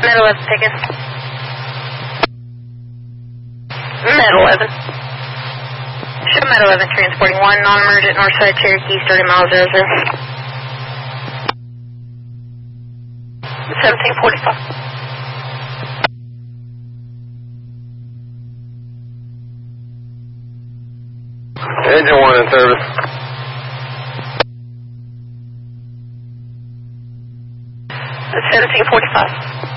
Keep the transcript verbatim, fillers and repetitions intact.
Med eleven taken. Med eleven. Show Med eleven transporting one, non-emergent Northside Cherokee, thirty miles zero zero. seventeen forty-five. Engine one in service. seventeen forty-five.